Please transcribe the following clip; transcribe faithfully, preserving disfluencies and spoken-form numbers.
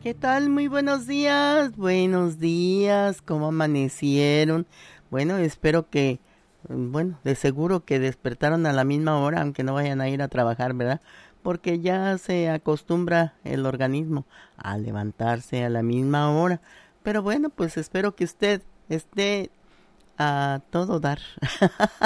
¿Qué tal? Muy buenos días, buenos días, ¿cómo amanecieron? Bueno, espero que, mm, bueno, de seguro que despertaron a la misma hora, aunque no vayan a ir a trabajar, ¿verdad? Porque ya se acostumbra el organismo a levantarse a la misma hora. Pero bueno, pues espero que usted esté a todo dar.